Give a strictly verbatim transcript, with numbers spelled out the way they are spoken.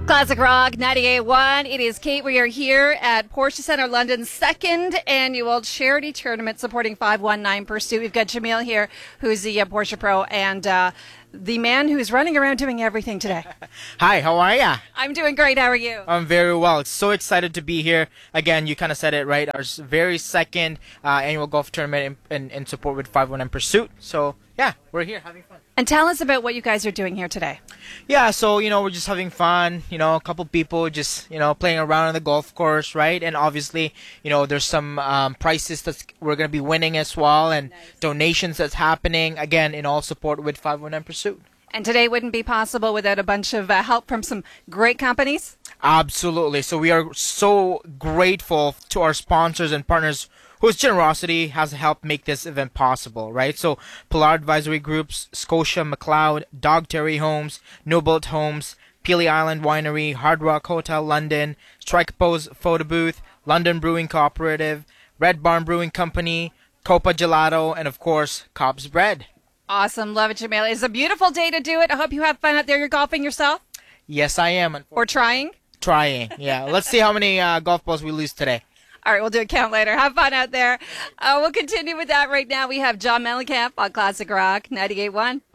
Classic Rock ninety-eight point one. It is Kate. We are here at Porsche Centre London's second annual charity tournament supporting five one nine Pursuit. We've got Jamil here, who's the uh, Porsche Pro, and uh, the man who's running around doing everything today. Hi, how are ya? I'm doing great. How are you? I'm very well. So excited to be here. Again, you kind of said it right. Our s- very second uh, annual golf tournament in, in, in support with five one nine Pursuit. So, yeah, we're here having fun. And tell us about what you guys are doing here today. Yeah, so, you know, we're just having fun. You know, a couple people just, you know, playing around on the golf course, right? And obviously, you know, there's some um, prizes that we're going to be winning as well, and nice. Donations that's happening, again, in all support with five one nine Pursuit. And today wouldn't be possible without a bunch of uh, help from some great companies? Absolutely. So we are so grateful to our sponsors and partners whose generosity has helped make this event possible, right? So Pilar Advisory Groups, Scotia McLeod, Dog Terry Homes, Noble Homes, Peely Island Winery, Hard Rock Hotel London, Strike Pose Photo Booth, London Brewing Cooperative, Red Barn Brewing Company, Copa Gelato, and of course, Cobb's Bread. Awesome. Love it, Jamil. It's a beautiful day to do it. I hope you have fun out there. You're golfing yourself? Yes, I am. Or trying? Trying, yeah. Let's see how many uh, golf balls we lose today. All right, we'll do a count later. Have fun out there. Uh, we'll continue with that right now. We have John Mellencamp on Classic Rock ninety-eight point one.